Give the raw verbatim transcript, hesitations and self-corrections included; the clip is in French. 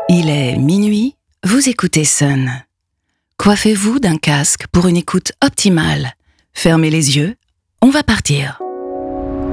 Il est minuit, vous écoutez Sun. Coiffez-vous d'un casque pour une écoute optimale. Fermez les yeux, on va partir.